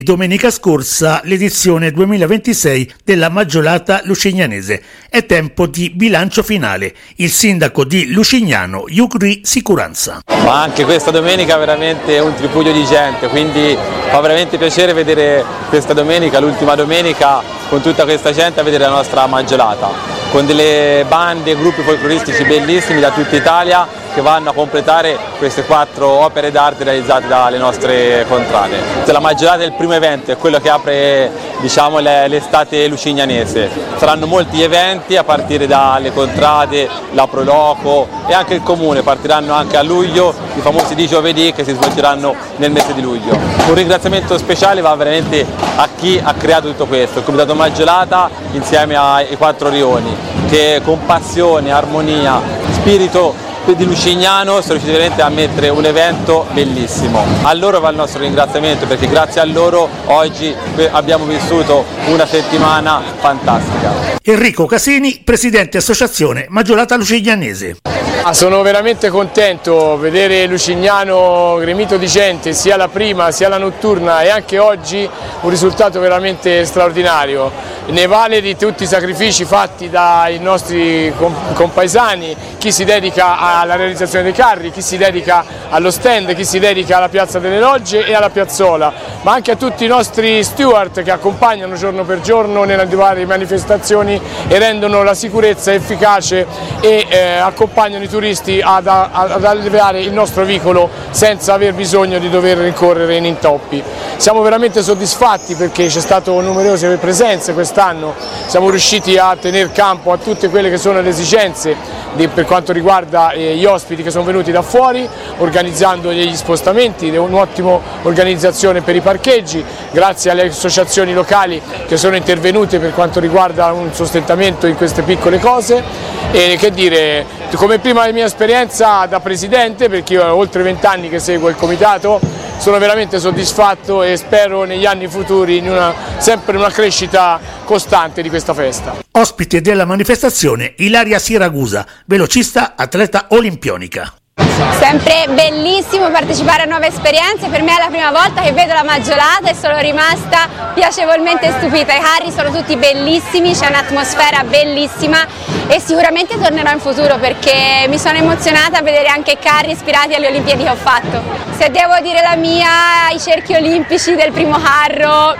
Domenica scorsa l'edizione 2026 della Maggiolata Lucignanese. È tempo di bilancio finale. Il sindaco di Lucignano, Jugri Sicuranza. Ma anche questa domenica veramente un tripudio di gente, quindi fa veramente piacere vedere questa domenica, l'ultima domenica, con tutta questa gente a vedere la nostra Maggiolata, con delle bande e gruppi folcloristici bellissimi da tutta Italia che vanno a completare queste 4 opere d'arte realizzate dalle nostre contrade. La Maggiolata è il primo evento, è quello che apre, diciamo, l'estate lucignanese. Saranno molti eventi a partire dalle contrade, la Proloco e anche il comune, partiranno anche a luglio i famosi di giovedì che si svolgeranno nel mese di luglio. Un ringraziamento speciale va veramente a chi ha creato tutto questo, il Comitato Maggiolata insieme ai 4 rioni, che con passione, armonia, spirito di Lucignano sono riusciti veramente a mettere un evento bellissimo. A loro va il nostro ringraziamento, perché grazie a loro oggi abbiamo vissuto una settimana fantastica. Enrico Casini, presidente associazione Maggiolata Lucignanese. Sono veramente contento vedere Lucignano gremito di gente, sia la prima sia la notturna, e anche oggi un risultato veramente straordinario. Ne vale di tutti i sacrifici fatti dai nostri compaesani, chi si dedica alla realizzazione dei carri, chi si dedica allo stand, chi si dedica alla Piazza delle Logge e alla piazzola, ma anche a tutti i nostri steward che accompagnano giorno per giorno nelle varie manifestazioni e rendono la sicurezza efficace e accompagnano i turisti ad alleviare il nostro vicolo senza aver bisogno di dover rincorrere in intoppi. Siamo veramente soddisfatti perché c'è stato numerose presenze quest'anno, siamo riusciti a tener campo a tutte quelle che sono le esigenze per quanto riguarda gli ospiti che sono venuti da fuori, organizzando gli spostamenti, un'ottima organizzazione per i parcheggi, grazie alle associazioni locali che sono intervenute per quanto riguarda un sostentamento in queste piccole cose. E che dire, come prima mia esperienza da presidente, perché io ho oltre 20 anni che seguo il comitato, sono veramente soddisfatto e spero negli anni futuri sempre una crescita costante di questa festa. Ospite della manifestazione Ilaria Siragusa, velocista atleta olimpionica. Sempre bellissimo partecipare a nuove esperienze, per me è la prima volta che vedo la Maggiolata e sono rimasta piacevolmente stupita. I carri sono tutti bellissimi, c'è un'atmosfera bellissima e sicuramente tornerò in futuro perché mi sono emozionata a vedere anche carri ispirati alle Olimpiadi che ho fatto. Se devo dire la mia, i cerchi olimpici del primo carro,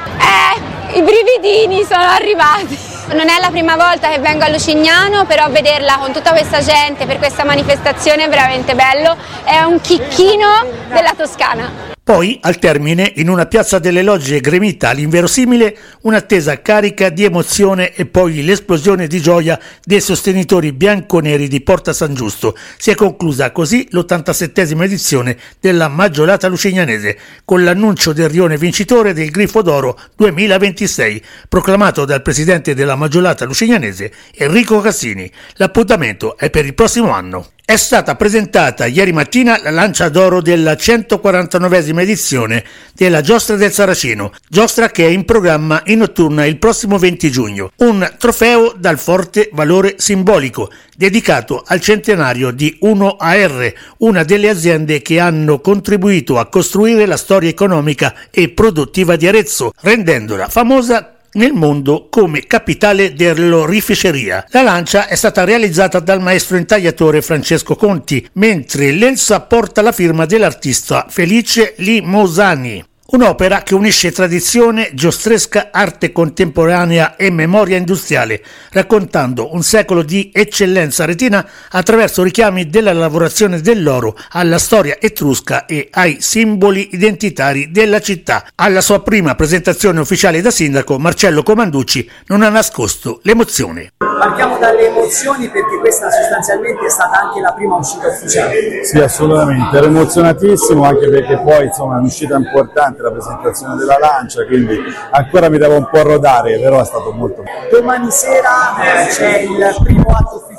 i brividini sono arrivati. Non è la prima volta che vengo a Lucignano, però vederla con tutta questa gente per questa manifestazione è veramente bello, è un chicchino della Toscana. Poi, al termine, in una piazza delle Logge gremita all'inverosimile, un'attesa carica di emozione e poi l'esplosione di gioia dei sostenitori bianconeri di Porta San Giusto. Si è conclusa così l'87esima edizione della Maggiolata Lucignanese, con l'annuncio del rione vincitore del Grifo d'Oro 2026, proclamato dal presidente della Maggiolata Lucignanese, Enrico Cassini. L'appuntamento è per il prossimo anno. È stata presentata ieri mattina la lancia d'oro della 149esima edizione della Giostra del Saraceno, giostra che è in programma in notturna il prossimo 20 giugno. Un trofeo dal forte valore simbolico, dedicato al centenario di 1AR, una delle aziende che hanno contribuito a costruire la storia economica e produttiva di Arezzo, rendendola famosa nel mondo come capitale dell'oreficeria. La lancia è stata realizzata dal maestro intagliatore Francesco Conti, mentre l'Elsa porta la firma dell'artista Felice Limosani. Un'opera che unisce tradizione, giostresca, arte contemporanea e memoria industriale, raccontando un secolo di eccellenza aretina attraverso richiami della lavorazione dell'oro alla storia etrusca e ai simboli identitari della città. Alla sua prima presentazione ufficiale da sindaco, Marcello Comanducci non ha nascosto l'emozione. Partiamo dalle emozioni perché questa sostanzialmente è stata anche la prima uscita ufficiale. Sì, assolutamente, ero emozionatissimo anche perché poi insomma è un'uscita importante la presentazione della lancia, quindi ancora mi devo un po' rodare, però è stato molto bello. Domani sera c'è il primo atto ufficiale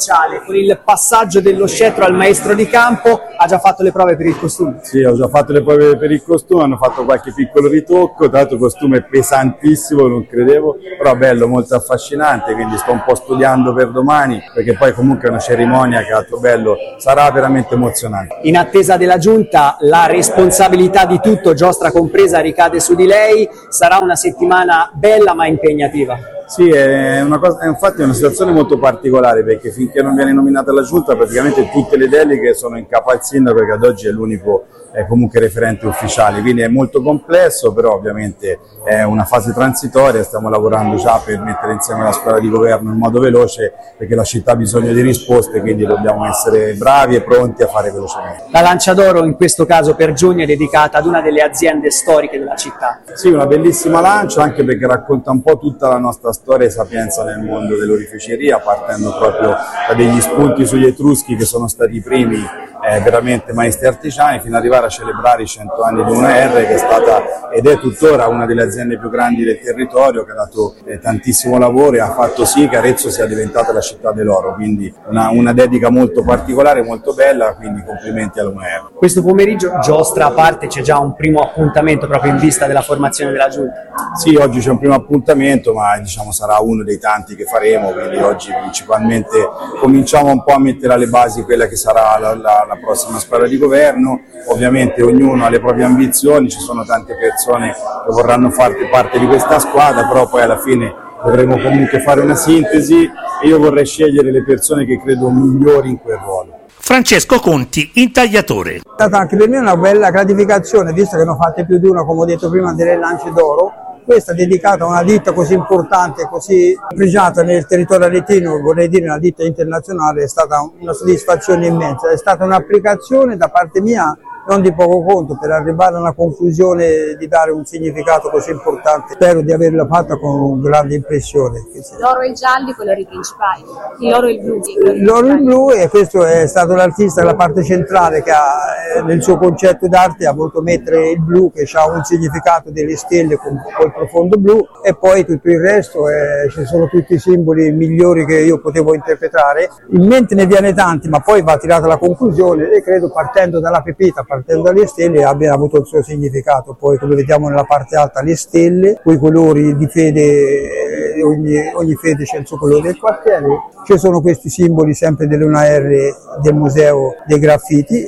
ufficiale, con il passaggio dello scettro al maestro di campo, ha già fatto le prove per il costume? Sì, ho già fatto le prove per il costume, hanno fatto qualche piccolo ritocco, tra l'altro il costume è pesantissimo, non credevo, però bello, molto affascinante, quindi sto un po' studiando per domani, perché poi comunque è una cerimonia che, altro bello, sarà veramente emozionante. In attesa della giunta, la responsabilità di tutto, giostra compresa, ricade su di lei, sarà una settimana bella ma impegnativa. Sì, infatti è una situazione molto particolare, perché finché non viene nominata la giunta praticamente tutte le deleghe sono in capo al sindaco, che ad oggi è l'unico comunque referente ufficiale, quindi è molto complesso, però ovviamente è una fase transitoria, stiamo lavorando già per mettere insieme la squadra di governo in modo veloce, perché la città ha bisogno di risposte, quindi dobbiamo essere bravi e pronti a fare velocemente. La Lancia d'Oro in questo caso per giugno è dedicata ad una delle aziende storiche della città. Sì, una bellissima lancia, anche perché racconta un po' tutta la nostra storia e sapienza nel mondo dell'oreficeria, partendo proprio da degli spunti sugli Etruschi, che sono stati i primi veramente maestri artigiani, fino ad arrivare a celebrare i 100 anni di UNR, che è stata ed è tuttora una delle aziende più grandi del territorio, che ha dato tantissimo lavoro e ha fatto sì che Arezzo sia diventata la città dell'oro, quindi una dedica molto particolare, molto bella, quindi complimenti all'UNR. Questo pomeriggio, giostra a parte, c'è già un primo appuntamento proprio in vista della formazione della giunta? Sì, oggi c'è un primo appuntamento, ma diciamo sarà uno dei tanti che faremo, quindi oggi principalmente cominciamo un po' a mettere alle basi quella che sarà la prossima squadra di governo. Ovviamente ognuno ha le proprie ambizioni, ci sono tante persone che vorranno fare parte di questa squadra, però poi alla fine dovremo comunque fare una sintesi e io vorrei scegliere le persone che credo migliori in quel ruolo. Francesco Conti, intagliatore. È stata anche per me una bella gratificazione, visto che ne ho fatte più di una, come ho detto prima, delle Lance d'Oro. Questa dedicata a una ditta così importante, così pregiata nel territorio aretino, vorrei dire una ditta internazionale, è stata una soddisfazione immensa, è stata un'applicazione da parte mia non di poco conto per arrivare a una conclusione di dare un significato così importante. Spero di averla fatta con grande impressione. L'oro e il giallo, i colori principali, l'oro e il blu. L'oro e il blu, e questo è stato l'artista della parte centrale che ha, nel suo concetto d'arte ha voluto mettere il blu, che ha un significato delle stelle con quel profondo blu, e poi tutto il resto ci sono tutti i simboli migliori che io potevo interpretare. In mente ne viene tanti, ma poi va tirata la conclusione e credo, partendo dalla pepita, partendo dalle stelle, abbia avuto il suo significato. Poi, come vediamo nella parte alta, le stelle, quei colori di fede, ogni fede c'è il suo colore del quartiere. Ci sono questi simboli sempre dell'UNR del Museo dei Graffiti,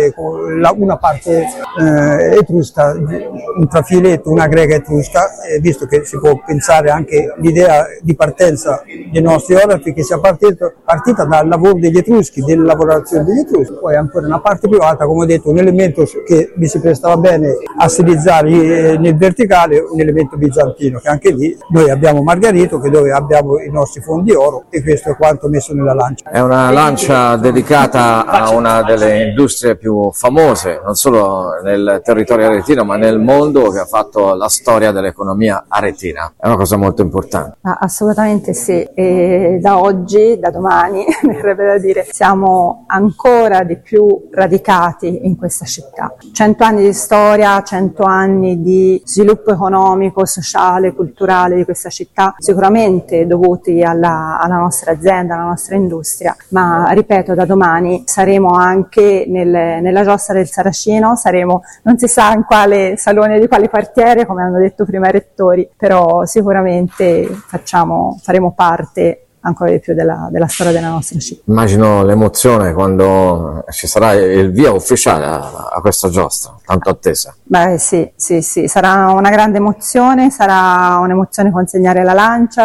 una parte etrusca, un trafiletto, una greca etrusca, visto che si può pensare anche l'idea di partenza dei nostri orafi che sia partita dal lavoro degli Etruschi, della lavorazione degli Etruschi. Poi ancora una parte più alta, come ho detto, un elemento che vi si prestava bene a stilizzare nel verticale, un elemento bizantino, che anche lì noi abbiamo Margarito, che dove abbiamo i nostri fondi oro, e questo è quanto messo nella lancia. È una lancia dedicata a una delle industrie più famose, non solo nel territorio aretino, ma nel mondo, che ha fatto la storia dell'economia aretina. È una cosa molto importante. Assolutamente sì, e da oggi, da domani, mi verrebbe da dire, siamo ancora di più radicati in questa città. 100 anni di storia, 100 anni di sviluppo economico, sociale, culturale di questa città, sicuramente dovuti alla nostra azienda, alla nostra industria, ma ripeto, da domani saremo anche nella giostra del Saracino, saremo non si sa in quale salone di quale quartiere, come hanno detto prima i rettori, però sicuramente faremo parte ancora di più della storia della nostra città. Immagino l'emozione quando ci sarà il via ufficiale a questa giostra, tanto attesa. Beh sì, sarà una grande emozione, sarà un'emozione consegnare la lancia,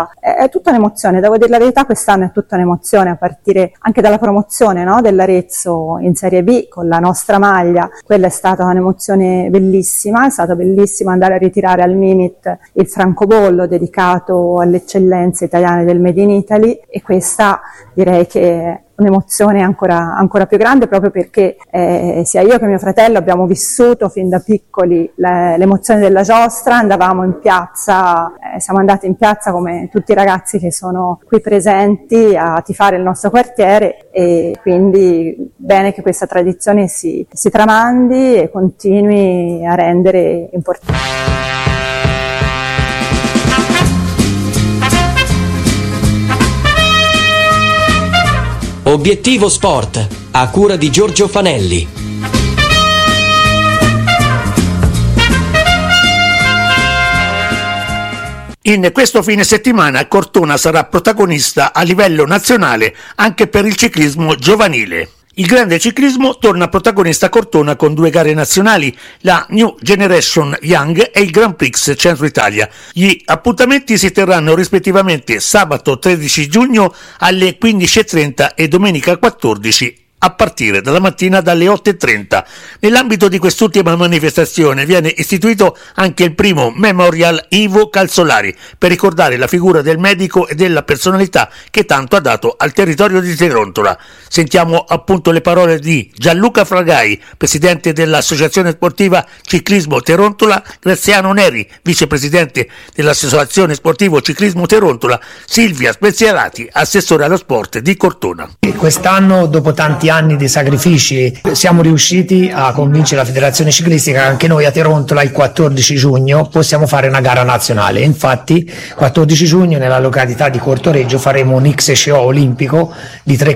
è tutta un'emozione, devo dire la verità, quest'anno è tutta un'emozione, a partire anche dalla promozione, no, dell'Arezzo in Serie B con la nostra maglia. Quella è stata un'emozione bellissima, è stato bellissimo andare a ritirare al Mimit il francobollo dedicato alle eccellenze italiane del Made in Italy, e questa direi che è un'emozione ancora più grande, proprio perché sia io che mio fratello abbiamo vissuto fin da piccoli l'emozione della giostra, andavamo in piazza, siamo andati in piazza come tutti i ragazzi che sono qui presenti a tifare il nostro quartiere, e quindi bene che questa tradizione si tramandi e continui a rendere importante. Obiettivo Sport, a cura di Giorgio Fanelli. In questo fine settimana Cortona sarà protagonista a livello nazionale anche per il ciclismo giovanile. Il grande ciclismo torna protagonista a Cortona con 2 gare nazionali, la New Generation Young e il Grand Prix Centro Italia. Gli appuntamenti si terranno rispettivamente sabato 13 giugno alle 15.30 e domenica 14 a partire dalla mattina dalle 8.30. Nell'ambito di quest'ultima manifestazione viene istituito anche il primo Memorial Ivo Calzolari per ricordare la figura del medico e della personalità che tanto ha dato al territorio di Terontola. Sentiamo appunto le parole di Gianluca Fragai, presidente dell'Associazione Sportiva Ciclismo Terontola, Graziano Neri, vicepresidente dell'Associazione Sportivo Ciclismo Terontola, Silvia Spezialati, assessore allo sport di Cortona. Quest'anno, dopo tanti anni di sacrifici, siamo riusciti a convincere la federazione ciclistica che anche noi a Terontola il 14 giugno possiamo fare una gara nazionale. Infatti 14 giugno nella località di Cortoreggio faremo un XCO olimpico di 3,6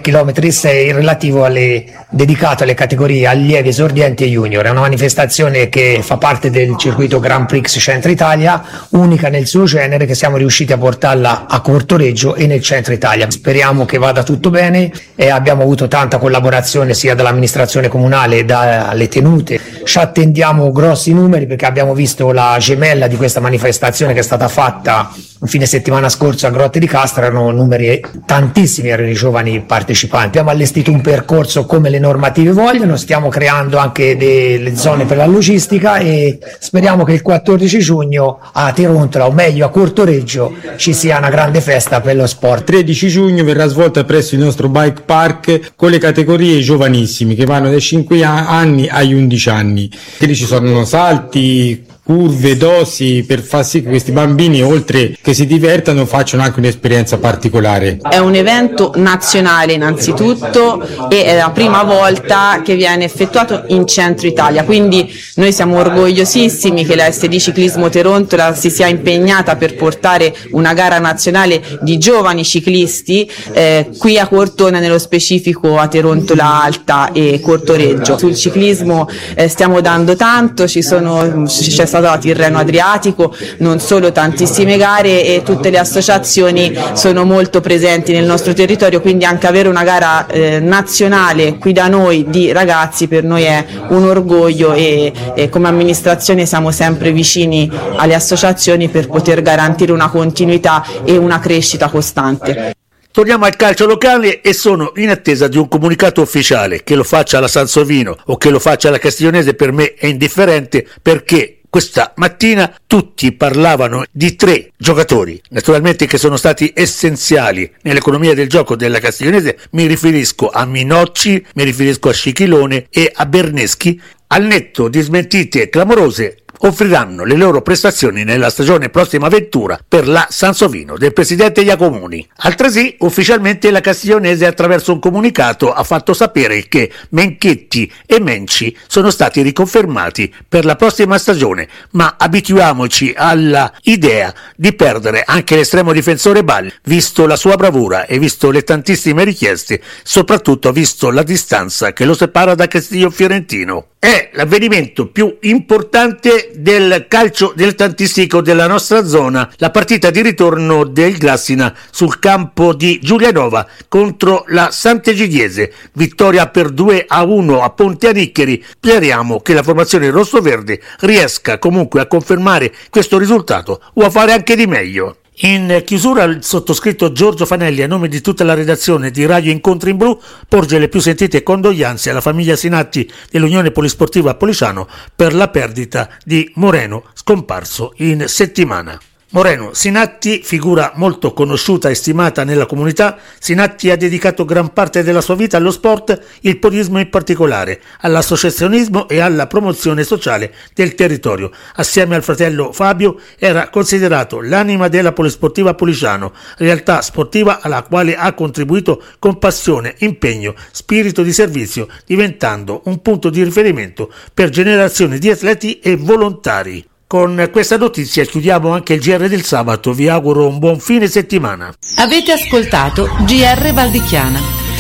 km relativo dedicato alle categorie allievi, esordienti e junior. È una manifestazione che fa parte del circuito Grand Prix Centro Italia, unica nel suo genere, che siamo riusciti a portarla a Cortoreggio e nel Centro Italia. Speriamo che vada tutto bene e abbiamo avuto tanta collaborazione sia dall'amministrazione comunale che dalle tenute. Ci attendiamo grossi numeri perché abbiamo visto la gemella di questa manifestazione che è stata fatta un fine settimana scorso a Grotte di Castro, erano numeri tantissimi, erano i giovani partecipanti. Abbiamo allestito un percorso come le normative vogliono, stiamo creando anche delle zone per la logistica e speriamo che il 14 giugno a Terontola, o meglio a Cortoreggio, ci sia una grande festa per lo sport. 13 giugno verrà svolta presso il nostro bike park con le categorie giovanissimi che vanno dai 5 anni agli 11 anni. Quindi ci sono salti, curve, dosi, per far sì che questi bambini, oltre che si divertano, facciano anche un'esperienza particolare. È un evento nazionale innanzitutto e è la prima volta che viene effettuato in Centro Italia, quindi noi siamo orgogliosissimi che la SD Ciclismo Terontola si sia impegnata per portare una gara nazionale di giovani ciclisti qui a Cortona, nello specifico a Terontola Alta e Cortoreggio. Sul ciclismo stiamo dando tanto, c'è stato a Tirreno Adriatico, non solo, tantissime gare e tutte le associazioni sono molto presenti nel nostro territorio, quindi anche avere una gara nazionale qui da noi di ragazzi per noi è un orgoglio e come amministrazione siamo sempre vicini alle associazioni per poter garantire una continuità e una crescita costante. Torniamo al calcio locale e sono in attesa di un comunicato ufficiale, che lo faccia la Sansovino o che lo faccia la Castiglionese per me è indifferente, perché questa mattina tutti parlavano di 3 giocatori, naturalmente, che sono stati essenziali nell'economia del gioco della Castiglionese. Mi riferisco a Minocci, mi riferisco a Scichilone e a Berneschi. Al netto di smentite clamorose, offriranno le loro prestazioni nella stagione prossima avventura per la Sansovino del presidente Iacomuni. Altresì, ufficialmente la Castiglionese, attraverso un comunicato, ha fatto sapere che Menchetti e Menci sono stati riconfermati per la prossima stagione, ma abituiamoci alla idea di perdere anche l'estremo difensore Balli, visto la sua bravura e visto le tantissime richieste, soprattutto visto la distanza che lo separa da Castiglio Fiorentino. È l'avvenimento più importante del calcio dilettantistico della nostra zona, la partita di ritorno del Grassina sul campo di Giulianova contro la Sant'Egidiese, vittoria per 2-1 a Ponte Aniccheri. Speriamo che la formazione rossoverde riesca comunque a confermare questo risultato o a fare anche di meglio. In chiusura, il sottoscritto Giorgio Fanelli, a nome di tutta la redazione di Radio Incontri in Blu, porge le più sentite condoglianze alla famiglia Sinatti dell'Unione Polisportiva Policiano per la perdita di Moreno, scomparso in settimana. Moreno Sinatti, figura molto conosciuta e stimata nella comunità, Sinatti ha dedicato gran parte della sua vita allo sport, il podismo in particolare, all'associazionismo e alla promozione sociale del territorio. Assieme al fratello Fabio era considerato l'anima della Polisportiva Policiano, realtà sportiva alla quale ha contribuito con passione, impegno, spirito di servizio, diventando un punto di riferimento per generazioni di atleti e volontari. Con questa notizia chiudiamo anche il GR del sabato. Vi auguro un buon fine settimana. Avete ascoltato GR Valdichiana,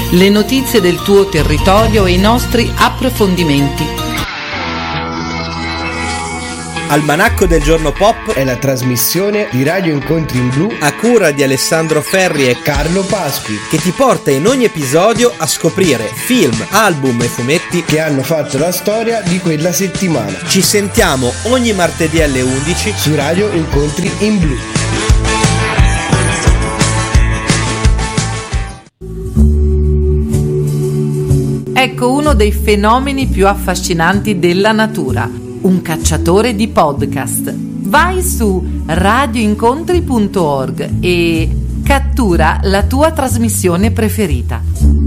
le notizie del tuo territorio e i nostri approfondimenti. Almanacco del Giorno Pop è la trasmissione di Radio Incontri in Blu a cura di Alessandro Ferri e Carlo Pasqui, che ti porta in ogni episodio a scoprire film, album e fumetti che hanno fatto la storia di quella settimana. Ci sentiamo ogni martedì alle 11 su Radio Incontri in Blu. Ecco uno dei fenomeni più affascinanti della natura. Un cacciatore di podcast. Vai su radioincontri.org e cattura la tua trasmissione preferita.